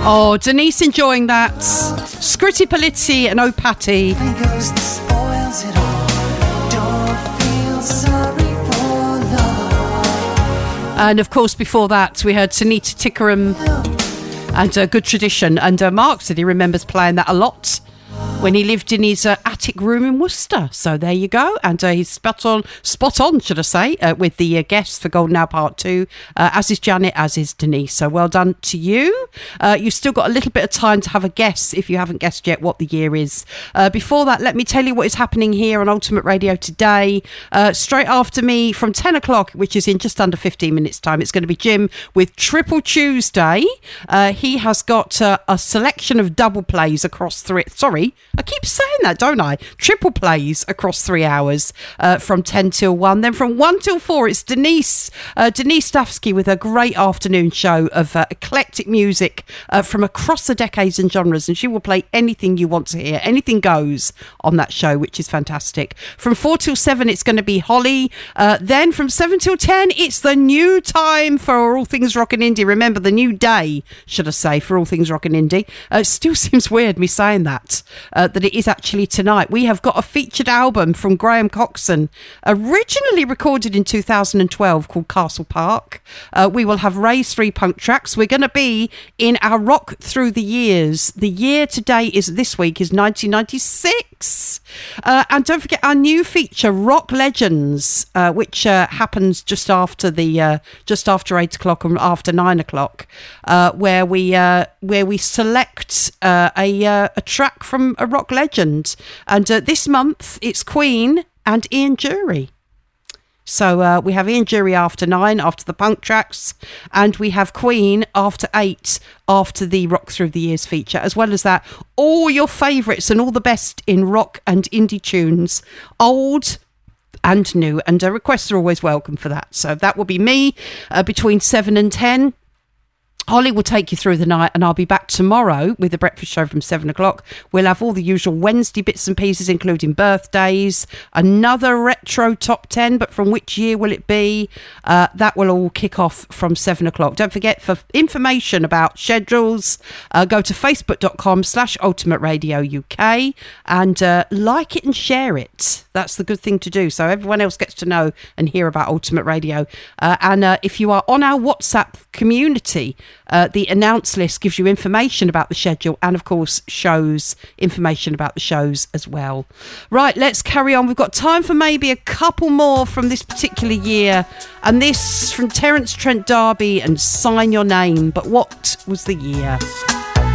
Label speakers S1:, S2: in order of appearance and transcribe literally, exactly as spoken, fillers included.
S1: Oh, Denise enjoying that. Scritti Politti and O Patti. And of course, before that, we heard Sunita Tikaram and uh, Good Tradition. And uh, Mark said he remembers playing that a lot when he lived in his uh, attic room in Worcester. So there you go. And uh, he's spot on, spot on, should I say, uh, with the uh, guests for Golden Hour Part two, uh, as is Janet, as is Denise. So well done to you. Uh, you've still got a little bit of time to have a guess, if you haven't guessed yet, what the year is. Uh, before that, let me tell you what is happening here on Ultimate Radio today. Uh, straight after me from ten o'clock, which is in just under fifteen minutes' time, it's going to be Jim with Triple Tuesday. Uh, he has got uh, a selection of double plays across three... Sorry, I keep saying that, don't I? Triple plays across three hours uh, from ten till one. Then from one till four, it's Denise, uh, Denise Stafsky with a great afternoon show of uh, eclectic music uh, from across the decades and genres. And she will play anything you want to hear. Anything goes on that show, which is fantastic. From four till seven, it's going to be Holly. Uh, then from seven till ten, it's the new time for All Things Rock and Indie. Remember, the new day, should I say, for All Things Rock and Indie. Uh, it still seems weird me saying that. Uh, that it is actually tonight. We have got a featured album from Graham Coxon, originally recorded in two thousand twelve, called Castle Park. Uh, we will have Ray's three punk tracks. We're going to be in our Rock Through the Years. The year today is this week is nineteen ninety-six. Uh, and don't forget our new feature, Rock Legends, uh, which uh, happens just after the uh, just after eight o'clock and after nine o'clock, uh, where we uh, where we select uh, a uh, a track from a rock legend. And uh, this month it's Queen and Ian Dury. So uh, we have Ian Dury after nine, after the punk tracks, and we have Queen after eight, after the Rock Through the Years feature. As well as that, all your favourites and all the best in rock and indie tunes, old and new, and uh, requests are always welcome for that. So that will be me uh, between seven and ten. Holly will take you through the night, and I'll be back tomorrow with the breakfast show from seven o'clock. We'll have all the usual Wednesday bits and pieces, including birthdays, another retro top ten, but from which year will it be? Uh, that will all kick off from seven o'clock. Don't forget, for information about schedules, uh, go to facebook.com slash Ultimate Radio UK and uh, like it and share it. That's the good thing to do, so everyone else gets to know and hear about Ultimate Radio. Uh, and uh, if you are on our WhatsApp community, Uh, the announce list gives you information about the schedule and, of course, shows information about the shows as well. Right, let's carry on. We've got time for maybe a couple more from this particular year. And this from Terence Trent D'Arby and Sign Your Name. But what was the year?